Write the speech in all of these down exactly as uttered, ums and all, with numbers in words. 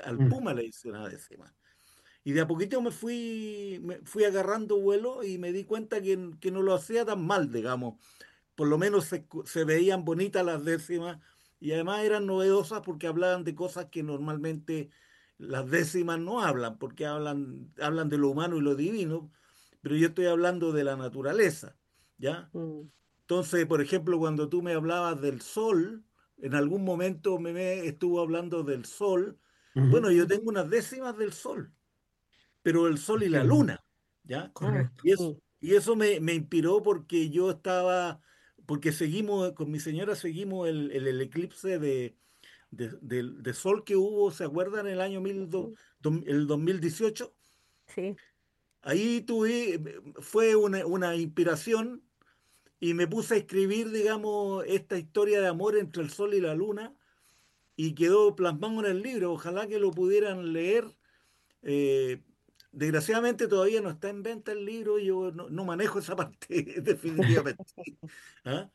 al Mm. puma le hice una décima. Y de a poquito me fui, me fui agarrando vuelo y me di cuenta que, que no lo hacía tan mal, digamos. Por lo menos se, cu- se veían bonitas las décimas y además eran novedosas porque hablaban de cosas que normalmente las décimas no hablan, porque hablan, hablan de lo humano y lo divino, pero yo estoy hablando de la naturaleza, ¿ya? Mm. Entonces, por ejemplo, cuando tú me hablabas del sol, en algún momento me, me estuvo hablando del sol. Ujú. Bueno, yo tengo unas décimas del sol, pero el sol y Qué la bonito. luna, ¿ya? Ah, Correcto. Y eso, sí. y eso me, me inspiró porque yo estaba, porque seguimos, con mi señora seguimos el, el, el eclipse de, de, del- de sol que hubo, ¿se acuerdan? El año mil do- Ujú. do- el dos mil dieciocho. Sí. Ahí tuve, fue una, una inspiración y me puse a escribir, digamos, esta historia de amor entre el sol y la luna y quedó plasmado en el libro. Ojalá que lo pudieran leer. Eh, Desgraciadamente todavía no está en venta el libro, yo no, no manejo esa parte definitivamente. ¿Ah?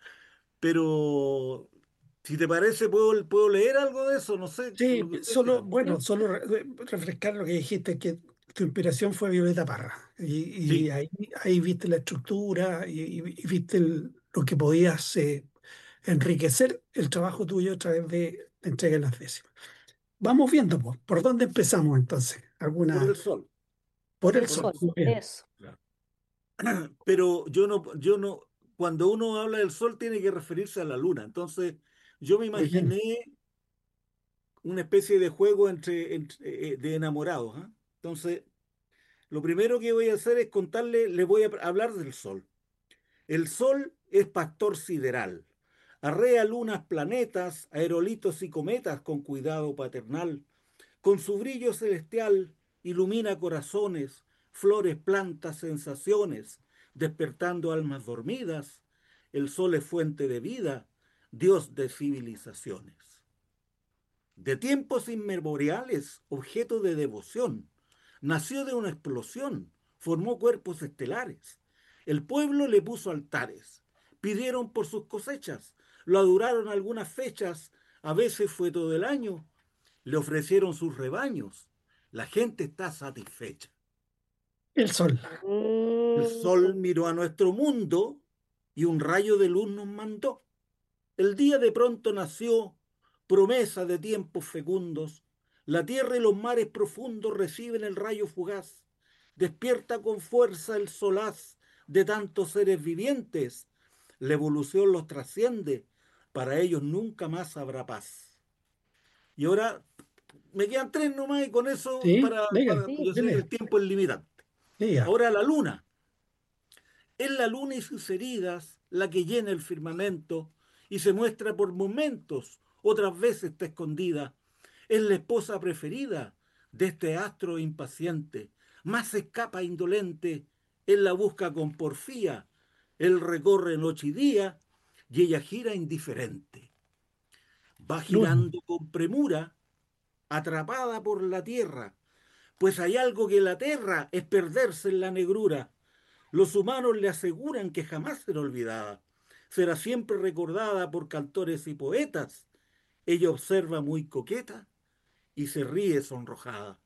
Pero si te parece, ¿puedo, puedo leer algo de eso? No sé, Sí, lo que ustedes solo, quieran. bueno, Sí. solo re- refrescar lo que dijiste, que tu inspiración fue Violeta Parra. Y, y Sí, ahí, ahí viste la estructura y, y- y viste el- lo que podías eh, enriquecer el trabajo tuyo a través de la entrega de las décimas. Vamos viendo, pues, ¿por dónde empezamos entonces? por el ¿Alguna? sol. Por el El Por el sol. sol. Muy sol. bien. Eso. Claro. Pero yo no, yo no, cuando uno habla del sol tiene que referirse a la luna. Entonces, yo me Muy bien. imaginé una especie de juego entre, entre, eh, de enamorados. ¿Ah? Entonces, lo primero que voy a hacer es contarle, le voy a hablar del sol. El sol es pastor sideral. Arrea lunas, planetas, aerolitos y cometas con cuidado paternal. Con su brillo celestial ilumina corazones, flores, plantas, sensaciones, despertando almas dormidas. El sol es fuente de vida, Dios de civilizaciones. De tiempos inmemoriales, objeto de devoción, nació de una explosión, formó cuerpos estelares. El pueblo le puso altares, pidieron por sus cosechas, lo adoraron algunas fechas, a veces fue todo el año, le ofrecieron sus rebaños. La gente está satisfecha. El sol. El Mm. sol miró a nuestro mundo y un rayo de luz nos mandó. El día de pronto nació, promesa de tiempos fecundos. La tierra y los mares profundos reciben el rayo fugaz. Despierta con fuerza el solaz de tantos seres vivientes. La evolución los trasciende. Para ellos nunca más habrá paz. Y ahora me quedan tres nomás y con eso, Sí, para, venga, para- Sí. yo sé que dele, el tiempo es limitante. diga. Ahora la luna. Es la luna y sus heridas la que llena el firmamento y se muestra por momentos, otras veces está escondida. Es la esposa preferida de este astro impaciente. Más escapa indolente, él la busca con porfía. Él recorre noche y día y ella gira indiferente. Va Luna. girando con premura, atrapada por la tierra, pues hay algo que la aterra, es perderse en la negrura. Los humanos le aseguran que jamás será olvidada. Será siempre recordada por cantores y poetas. Ella observa muy coqueta y se ríe sonrojada.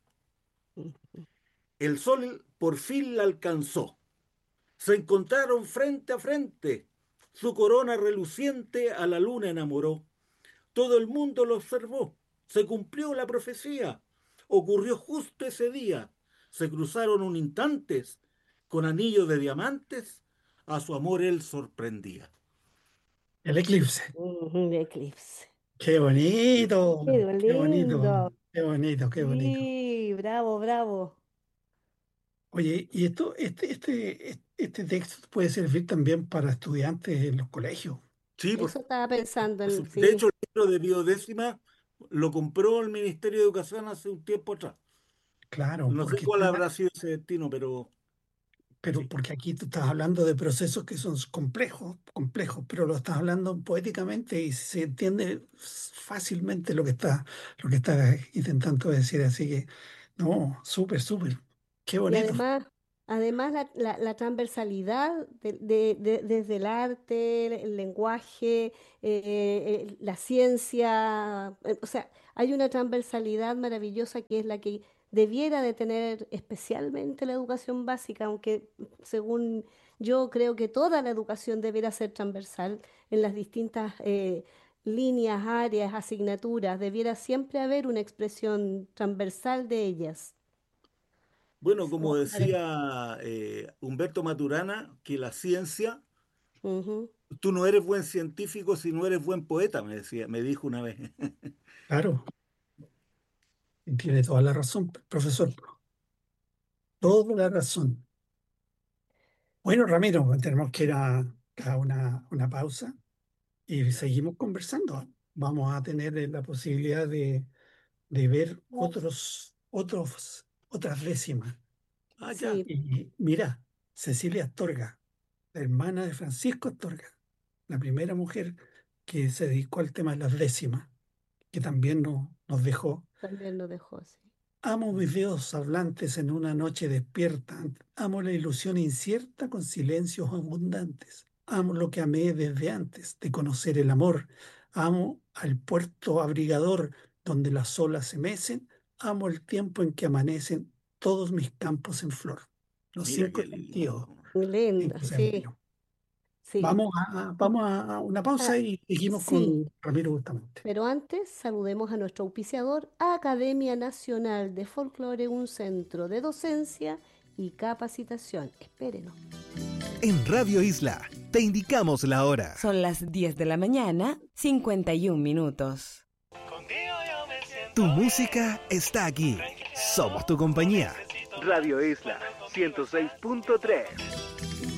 El sol por fin la alcanzó. Se encontraron frente a frente. Su corona reluciente a la luna enamoró. Todo el mundo lo observó. Se cumplió la profecía. Ocurrió justo ese día. Se cruzaron un instante. Con anillo de diamantes, a su amor él sorprendía. El eclipse. Ujú, de eclipse. Qué bonito, Qué qué bonito, lindo. qué bonito, qué bonito. Sí, bravo, bravo. Oye, y esto, este, este, este texto puede servir también para estudiantes en los colegios. Sí, por, Eso estaba pensando por en, su- de hecho sí. el libro de biodécima lo compró el Ministerio de Educación hace un tiempo atrás. Claro, No sé porque cuál está, habrá sido ese destino, pero pero sí. porque aquí tú estás hablando de procesos que son complejos, complejos, pero lo estás hablando poéticamente y se entiende fácilmente lo que está, lo que está intentando decir. Así que, no, súper, súper, qué Y bonito. además, Además, la, la- la transversalidad de- de- de- desde el arte, el lenguaje, eh, eh, la ciencia, eh, o sea, hay una transversalidad maravillosa que es la que debiera de tener especialmente la educación básica, aunque según yo creo que toda la educación debiera ser transversal en las distintas eh, líneas, áreas, asignaturas, debiera siempre haber una expresión transversal de ellas. Bueno, como O para- decía eh, Humberto Maturana, que la ciencia, Ujú. tú no eres buen científico si no eres buen poeta, me decía, me dijo una vez. Claro, y tiene toda la razón, profesor. Toda la razón. Bueno, Ramiro, pues tenemos que ir a, a una, una pausa y seguimos conversando. Vamos a tener eh, la posibilidad de, de ver otros, otros, otras décimas. Ah, ya. Sí, Y mira, Cecilia Astorga, la hermana de Francisco Astorga, la primera mujer que se dedicó al tema de las décimas, que también nos, nos dejó. también lo dejó así. Amo mis dedos hablantes en una noche despierta. Amo la ilusión incierta con silencios abundantes. Amo lo que amé desde antes de conocer el amor. Amo al puerto abrigador donde las olas se mecen. Amo el tiempo en que amanecen todos mis campos en flor. Los Mira cinco qué sentidos lindo. en Linda, que se sí, empeñó. sí. Vamos a, vamos a una pausa Ah, y seguimos sí, con Ramiro Bustamante. pero antes saludemos a nuestro auspiciador, Academia Nacional de Folclore, un centro de docencia y capacitación. Espérenos. En Radio Isla te indicamos la hora. Son las diez de la mañana, cincuenta y un minutos. Tu música está aquí. Somos tu compañía. Radio Isla ciento seis punto tres.